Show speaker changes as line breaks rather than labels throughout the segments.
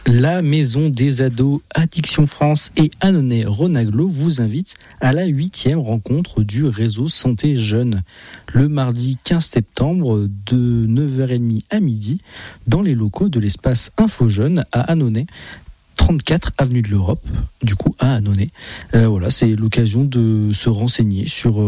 La Maison des Ados Addiction France et Annonay-Rosnaglo vous invitent à la 8e rencontre du réseau Santé Jeunes, le mardi 15 septembre de 9h30 à midi dans les locaux de l'espace Info Jeunes à Annonay, 34 avenue de l'Europe, du coup à Annonay. Voilà, c'est l'occasion de se renseigner sur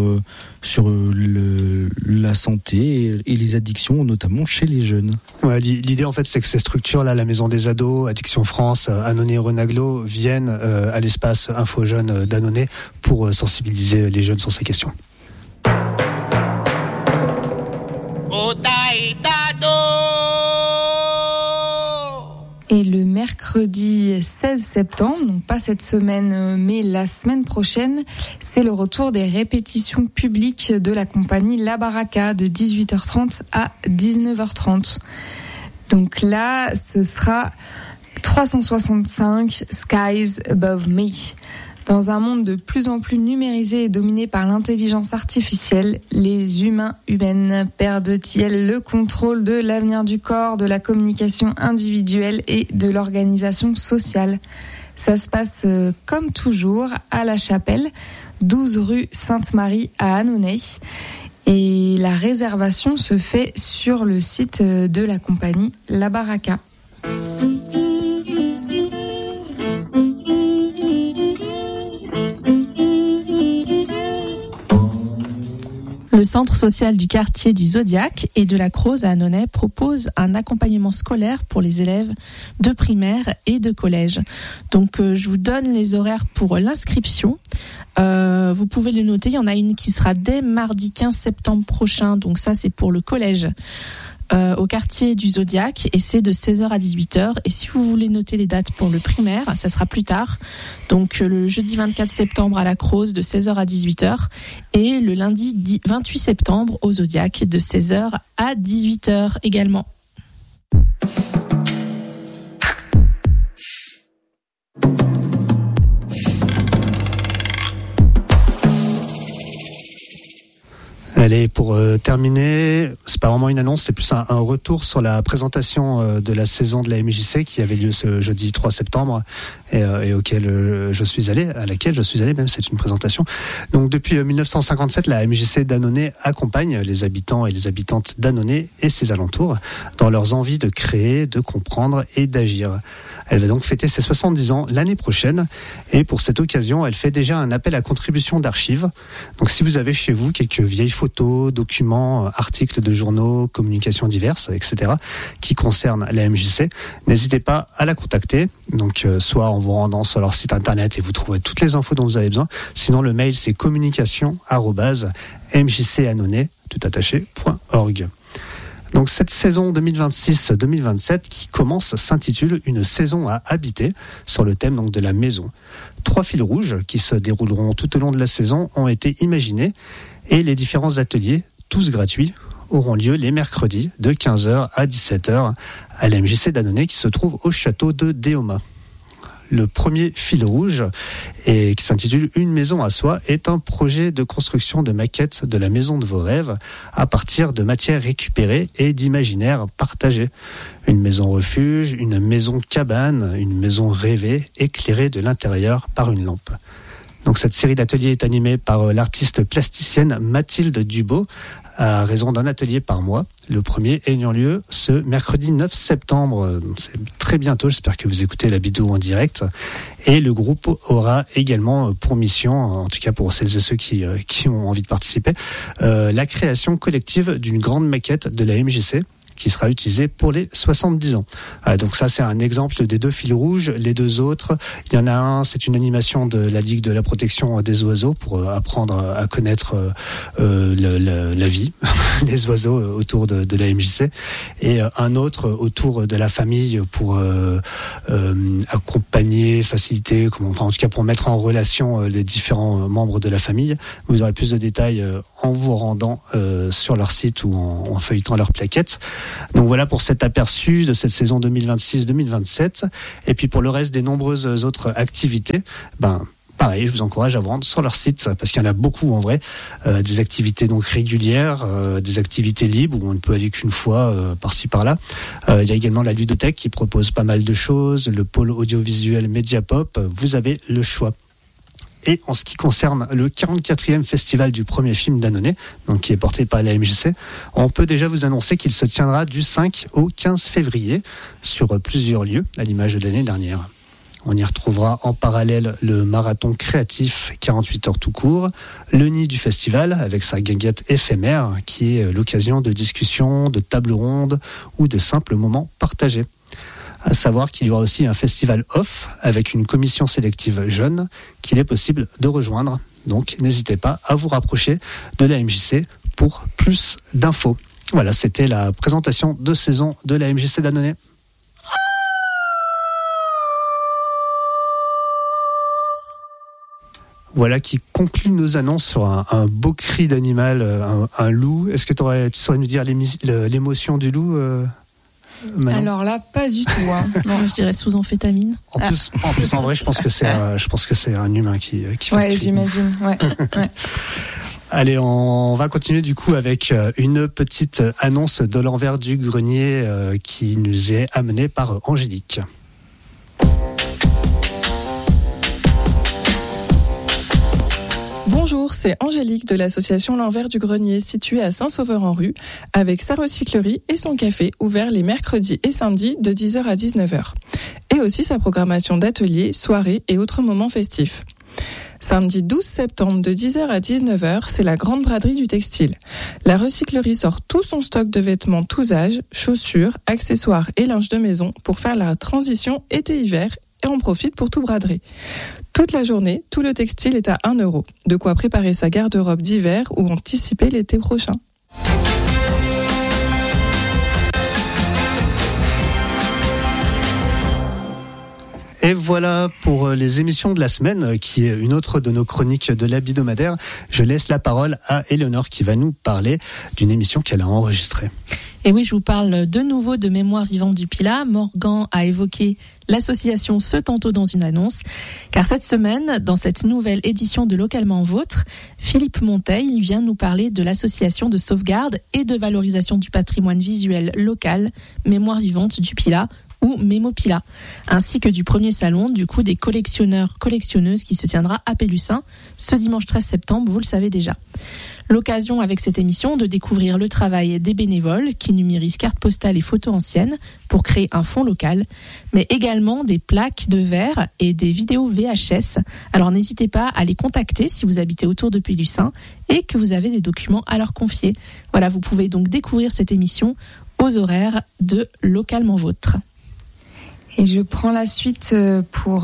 la santé et les addictions, notamment chez les jeunes.
Ouais, l'idée en fait, c'est que ces structures-là, la Maison des Ados, Addiction France, Annonay-Rosnaglo, viennent à l'espace Info Jeunes d'Annonay pour sensibiliser les jeunes sur ces questions.
Et le mercredi 16 septembre, donc pas cette semaine, mais la semaine prochaine, c'est le retour des répétitions publiques de la compagnie La Baraka de 18h30 à 19h30. Donc là, ce sera 365 Skies Above Me. Dans un monde de plus en plus numérisé et dominé par l'intelligence artificielle, les humaines perdent-ils le contrôle de l'avenir du corps, de la communication individuelle et de l'organisation sociale ? Ça se passe comme toujours à La Chapelle, 12 rue Sainte-Marie à Annonay. Et la réservation se fait sur le site de la compagnie La Baraka.
Le centre social du quartier du Zodiac et de la Croze à Annonay propose un accompagnement scolaire pour les élèves de primaire et de collège. Donc je vous donne les horaires pour l'inscription. Vous pouvez le noter, il y en a une qui sera dès mardi 15 septembre prochain, donc ça c'est pour le collège. Au quartier du Zodiac et c'est de 16h à 18h. Et si vous voulez noter les dates pour le primaire, ça sera plus tard. Donc le jeudi 24 septembre à la Croze de 16h à 18h et le lundi 28 septembre au Zodiac de 16h à 18h également.
Allez, pour terminer, c'est pas vraiment une annonce, c'est plus un retour sur la présentation de la saison de la MJC qui avait lieu ce jeudi 3 septembre et à laquelle je suis allé, même c'est une présentation. Donc depuis 1957, la MJC d'Annonay accompagne les habitants et les habitantes d'Annonay et ses alentours dans leurs envies de créer, de comprendre et d'agir. Elle va donc fêter ses 70 ans l'année prochaine et pour cette occasion, elle fait déjà un appel à contribution d'archives. Donc si vous avez chez vous quelques vieilles photos, documents, articles de journaux, communications diverses, etc. qui concernent la MJC, n'hésitez pas à la contacter. Donc soit en vous rendant sur leur site internet et vous trouverez toutes les infos dont vous avez besoin. Sinon le mail c'est communication@mjcannonay.org. Donc cette saison 2026-2027 qui commence s'intitule Une saison à habiter sur le thème donc de la maison. 3 fils rouges qui se dérouleront tout au long de la saison ont été imaginés et les différents ateliers, tous gratuits, auront lieu les mercredis de 15h à 17h à la MJC d'Annonay qui se trouve au château de Déoma. Le premier fil rouge, et qui s'intitule Une maison à soi, est un projet de construction de maquette de la maison de vos rêves à partir de matières récupérées et d'imaginaires partagés. Une maison refuge, une maison cabane, une maison rêvée, éclairée de l'intérieur par une lampe. Donc cette série d'ateliers est animée par l'artiste plasticienne Mathilde Dubo, à raison d'un atelier par mois. Le premier ayant lieu ce mercredi 9 septembre. C'est très bientôt, j'espère que vous écoutez la vidéo en direct. Et le groupe aura également pour mission, en tout cas pour celles et ceux qui ont envie de participer, la création collective d'une grande maquette de la MJC qui sera utilisée pour les 70 ans. Donc ça, c'est un exemple des 2 fils rouges. Les 2 autres, il y en a un, c'est une animation de la Ligue de la protection des oiseaux pour apprendre à connaître la vie, les oiseaux autour de la MJC. Et un autre autour de la famille pour accompagner, faciliter, en tout cas pour mettre en relation les différents membres de la famille. Vous aurez plus de détails en vous rendant sur leur site ou en feuilletant leur plaquette. Donc voilà pour cet aperçu de cette saison 2026-2027. Et puis pour le reste des nombreuses autres activités, pareil, je vous encourage à vous rendre sur leur site parce qu'il y en a beaucoup en vrai. Des activités donc régulières, des activités libres où on ne peut aller qu'une fois par-ci par-là. Il y a également la ludothèque qui propose pas mal de choses, le pôle audiovisuel Mediapop. Vous avez le choix. Et en ce qui concerne le 44e festival du premier film d'Annonay, donc qui est porté par la MJC, on peut déjà vous annoncer qu'il se tiendra du 5 au 15 février sur plusieurs lieux, à l'image de l'année dernière. On y retrouvera en parallèle le marathon créatif 48 heures tout court, le nid du festival avec sa guinguette éphémère qui est l'occasion de discussions, de tables rondes ou de simples moments partagés. À savoir qu'il y aura aussi un festival off avec une commission sélective jeune qu'il est possible de rejoindre. Donc n'hésitez pas à vous rapprocher de la MJC pour plus d'infos. Voilà, c'était la présentation de saison de la MJC d'Annonay. Voilà qui conclut nos annonces sur un beau cri d'animal, un loup. Est-ce que tu saurais nous dire l'émotion du loup Manon?
Alors là, pas du tout. Hein.
Non, je dirais sous amphétamine.
En plus, en vrai, je pense que c'est un humain qui fait
ouais,
ce cri.
j'imagine. Ouais.
Allez, on va continuer du coup avec une petite annonce de l'envers du grenier qui nous est amenée par Angélique.
Bonjour, c'est Angélique de l'association L'Envers du Grenier située à Saint-Sauveur-en-Rue avec sa recyclerie et son café ouvert les mercredis et samedis de 10h à 19h. Et aussi sa programmation d'ateliers, soirées et autres moments festifs. Samedi 12 septembre de 10h à 19h, c'est la grande braderie du textile. La recyclerie sort tout son stock de vêtements tous âges, chaussures, accessoires et linge de maison pour faire la transition été-hiver et on profite pour tout braderer. Toute la journée, tout le textile est à 1 €. De quoi préparer sa garde-robe d'hiver ou anticiper l'été prochain.
Et voilà pour les émissions de la semaine, qui est une autre de nos chroniques de l'hebdomadaire. Je laisse la parole à Éléonore qui va nous parler d'une émission qu'elle a enregistrée.
Et oui, je vous parle de nouveau de Mémoire vivante du Pilat. Morgan a évoqué l'association Ce Tantôt dans une annonce, car cette semaine, dans cette nouvelle édition de Localement Vôtre, Philippe Monteil vient nous parler de l'association de sauvegarde et de valorisation du patrimoine visuel local Mémoire vivante du Pilat, ou Mémopila, ainsi que du premier salon du coup des collectionneurs-collectionneuses qui se tiendra à Pélussin ce dimanche 13 septembre, vous le savez déjà. L'occasion avec cette émission de découvrir le travail des bénévoles qui numérisent cartes postales et photos anciennes pour créer un fonds local, mais également des plaques de verre et des vidéos VHS. Alors n'hésitez pas à les contacter si vous habitez autour de Pélussin et que vous avez des documents à leur confier. Voilà, vous pouvez donc découvrir cette émission aux horaires de Localement Vôtre.
Et je prends la suite pour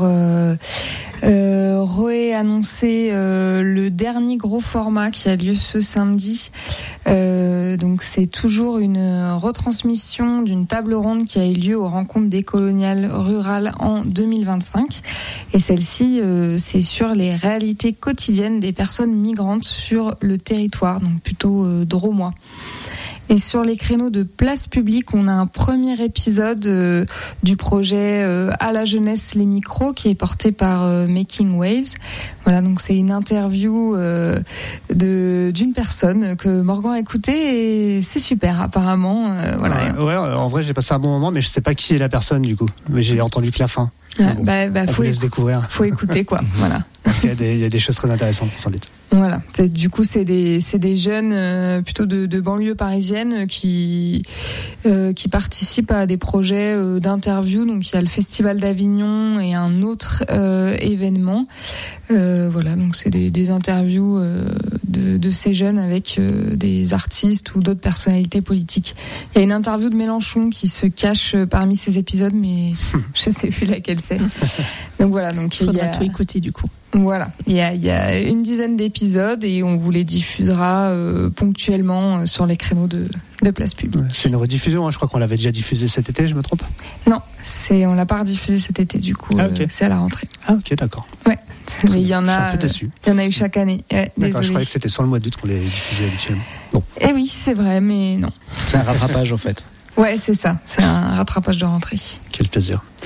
annoncer le dernier gros format qui a lieu ce samedi. Donc c'est toujours une retransmission d'une table ronde qui a eu lieu aux rencontres des coloniales rurales en 2025. Et celle-ci, c'est sur les réalités quotidiennes des personnes migrantes sur le territoire, donc plutôt drômois. Et sur les créneaux de place publique, on a un premier épisode du projet À la jeunesse les micros qui est porté par Making Waves. Voilà, donc c'est une interview d'une personne que Morgan a écoutée et c'est super apparemment. Voilà.
Ouais, en vrai j'ai passé un bon moment, mais je sais pas qui est la personne du coup. Mais j'ai entendu que la fin.
Ouais,
bon, faut découvrir.
Faut écouter quoi. Voilà.
Parce qu'il y a des choses très intéressantes sans doute.
Voilà. Du coup, c'est des jeunes plutôt de banlieue parisienne qui participent à des projets d'interview. Donc il y a le Festival d'Avignon et un autre événement. Voilà, donc c'est des interviews de ces jeunes avec des artistes ou d'autres personnalités politiques. Il y a une interview de Mélenchon qui se cache parmi ces épisodes, mais je sais plus laquelle c'est. Donc voilà, donc
il faudra tout écouter du coup.
Voilà, il y a une dizaine d'épisodes et on vous les diffusera ponctuellement sur les créneaux de place publique.
Ouais, c'est une rediffusion, hein, je crois qu'on l'avait déjà diffusé cet été, je me trompe ?
Non, on l'a pas rediffusé cet été du coup, okay. C'est à la rentrée.
Ah ok, d'accord.
Ouais, mais il y en a.
Je suis un peu déçu.
Il y en a eu chaque année. Ouais,
d'accord, je croyais que c'était sur le mois d'août qu'on les diffusait habituellement. Bon.
Eh oui, c'est vrai, mais non.
C'est un rattrapage en fait.
Ouais, c'est ça. C'est un rattrapage de rentrée.
Quel plaisir.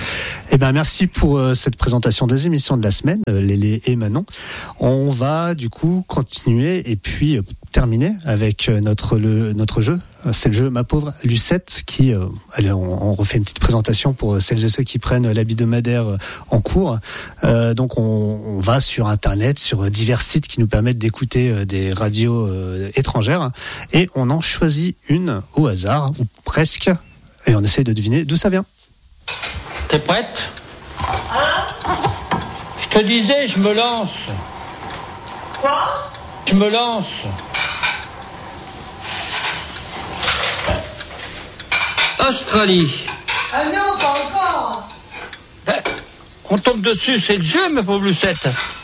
Eh ben, merci pour cette présentation des émissions de la semaine, Lélé et Manon. On va du coup continuer et puis terminer avec notre jeu. C'est le jeu Ma pauvre Lucette qui, allez, on refait une petite présentation pour celles et ceux qui prennent l'hebdomadaire en cours. Donc on va sur Internet, sur divers sites qui nous permettent d'écouter des radios étrangères et on en choisit une au hasard, ou presque, et on essaie de deviner d'où ça vient.
T'es prête ? Je te disais, je me lance.
Quoi ?
Je me lance. Australie.
Ah non, pas encore.
On tombe dessus, c'est le jeu, ma pauvre Lucette.